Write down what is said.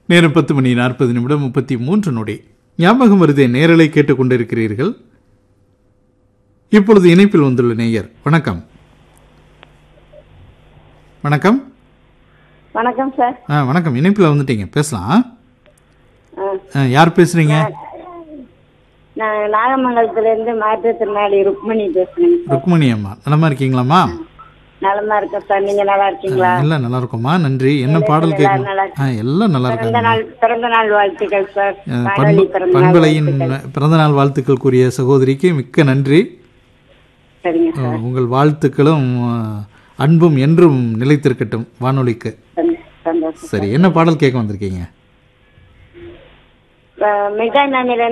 நேரம் 10:40 ஞாபகம் வருதே நேரலை கேட்டுக் கொண்டிருக்கிறீர்கள். இப்பொழுது இணைப்பில் வந்துள்ள நேயர். வணக்கம். வணக்கம். வணக்கம் சார். வணக்கம். இணைப்பில் வந்துட்டீங்க, பேசலாம். யார் பேசுறீங்க? நான் நாகமங்கலத்திலிருந்து மாற்றுத்திறனாளி ருக்மணி பேசுறேன். ருக்மணி அம்மா, நலமா இருக்கீங்களாம்மா? நலமா இருக்கேன் சார். நீங்க நல்லா இருக்கீங்களா? எல்லாம் நல்லா இருக்குமா, நன்றி. என்ன பாடல் கேட்கணும்? எல்லாம் நல்லா இருக்காங்க. பிறந்த நாள் வாழ்த்துக்கள் சார். பண்பலையின் பிறந்த நாள் வாழ்த்துக்கள் கூறிய சகோதரிக்கு மிக்க நன்றி. சரிங்க சார். உங்கள் வாழ்த்துக்களும் அன்பும் என்றும் நிலைத்திருக்கட்டும் வானொலிக்கு. சரி, என்ன பாடல் கேட்க வந்திருக்கீங்க? மிக நன்றில